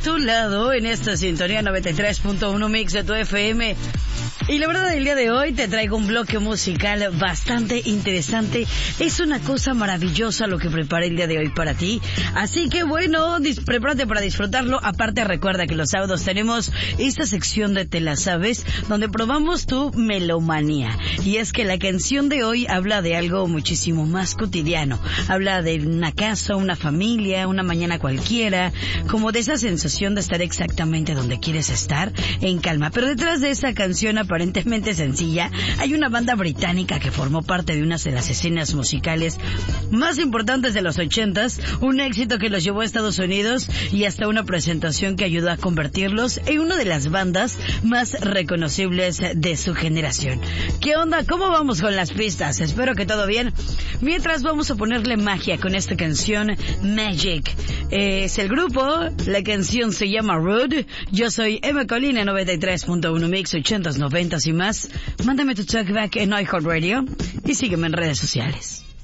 tu lado en esta sintonía 93.1 Mix de tu FM. Y la verdad, el día de hoy te traigo un bloque musical bastante interesante. Es una cosa maravillosa lo que preparé el día de hoy para ti. Así que bueno, prepárate para disfrutarlo. Aparte, recuerda que los sábados tenemos esta sección de Te la Sabes, donde probamos tu melomanía. Y es que la canción de hoy habla de algo muchísimo más cotidiano. Habla de una casa, una familia, una mañana cualquiera, como de esa sensación de estar exactamente donde quieres estar, en calma. Pero detrás de esa canción aparentemente sencilla, hay una banda británica que formó parte de una de las escenas musicales más importantes de los 80s, un éxito que los llevó a Estados Unidos y hasta una presentación que ayudó a convertirlos en una de las bandas más reconocibles de su generación. ¿Qué onda? ¿Cómo vamos con las pistas? Espero que todo bien. Mientras, vamos a ponerle magia con esta canción Magic. Es el grupo, la canción se llama Rude. Yo soy Emma Colina, 93.1 Mix, 80s, 90s y más. Mándame tu talkback en iHeartRadio y sígueme en redes sociales.